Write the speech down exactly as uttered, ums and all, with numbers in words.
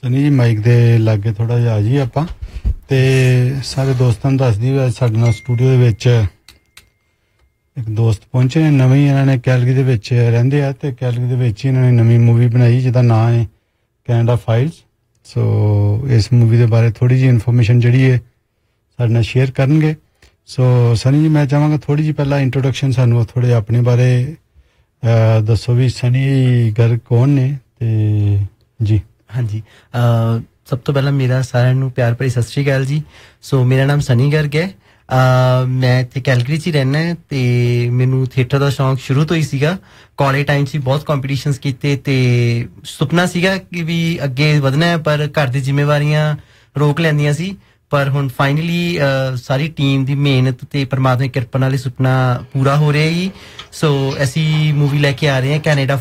ਸਨੀ ਜੀ ਮਾਈਕ ਦੇ ਲਾਗੇ ਥੋੜਾ ਜਿਹਾ ਆ ਜੀ ਆਪਾਂ ਤੇ ਸਾਰੇ ਦੋਸਤਾਂ ਨੂੰ ਦੱਸ ਦਈਏ ਅੱਜ ਸਾਡੇ ਨਾਲ ਸਟੂਡੀਓ ਦੇ ਵਿੱਚ ਇੱਕ ਦੋਸਤ ਪਹੁੰਚੇ ਨੇ ਨਵੀਂ ਇਹਨਾਂ ਨੇ ਕੈਲਗਰੀ ਦੇ ਵਿੱਚ ਰਹਿੰਦੇ ਆ ਤੇ ਕੈਲਗਰੀ ਦੇ ਵਿੱਚ ਇਹਨਾਂ ਨੇ ਨਵੀਂ ਮੂਵੀ ਬਣਾਈ ਜਿਹਦਾ ਨਾਂ ਹੈ ਕੈਨੇਡਾ ਫਾਈਲਸ ਸੋ ਇਸ ਮੂਵੀ ਦੇ ਬਾਰੇ ਥੋੜੀ ਜਿਹੀ ਇਨਫੋਰਮੇਸ਼ਨ ਜਿਹੜੀ ਹੈ ਸਾਡੇ ਨਾਲ ਸ਼ੇਅਰ ਕਰਨਗੇ ਸੋ ਸਨੀ ਜੀ ਮੈਂ ਚਾਹਾਂਗਾ ਥੋੜੀ ਜਿਹੀ ਪਹਿਲਾਂ ਇੰਟਰੋਡਕਸ਼ਨ ਸਾਨੂੰ ਥੋੜੇ ਆਪਣੇ ਬਾਰੇ ਦੱਸੋ ਵੀ ਸਨੀ ਗਰਗ ਕੌਣ ਨੇ ਤੇ ਜੀ ਹਾਂਜੀ ਸਭ ਤੋਂ ਪਹਿਲਾਂ ਮੇਰਾ ਸਾਰਿਆਂ ਨੂੰ ਪਿਆਰ ਭਰੀ ਸਤਿ ਸ਼੍ਰੀ ਅਕਾਲ ਜੀ ਸੋ ਮੇਰਾ ਨਾਮ ਸਨੀ ਗਰਗ ਹੈ ਮੈਂ ਇੱਥੇ ਕੈਲਗਰੀ 'ਚ ਹੀ ਰਹਿੰਦਾ ਅਤੇ ਮੈਨੂੰ ਥੀਏਟਰ ਦਾ ਸ਼ੌਂਕ ਸ਼ੁਰੂ ਤੋਂ ਹੀ ਸੀਗਾ ਕਾਲਜ ਟਾਈਮ 'ਚ ਹੀ ਬਹੁਤ ਕੰਪੀਟੀਸ਼ਨਸ ਕੀਤੇ ਅਤੇ ਸੁਪਨਾ ਸੀਗਾ ਕਿ ਵੀ ਅੱਗੇ ਵਧਣਾ ਹੈ ਪਰ ਘਰ ਦੀ ਜ਼ਿੰਮੇਵਾਰੀਆਂ ਰੋਕ ਲੈਂਦੀਆਂ ਸੀ ਪਰ ਹੁਣ ਫਾਈਨਲੀ ਸਾਰੀ ਟੀਮ ਦੀ ਮਿਹਨਤ ਅਤੇ ਪਰਮਾਤਮਾ ਦੀ ਕਿਰਪਾ ਨਾਲ ਇਹ ਸੁਪਨਾ ਪੂਰਾ ਹੋ ਰਿਹਾ ਜੀ ਸੋ ਅਸੀਂ ਮੂਵੀ ਲੈ ਕੇ ਆ ਰਹੇ ਹਾਂ ਕੈਨੇਡਾ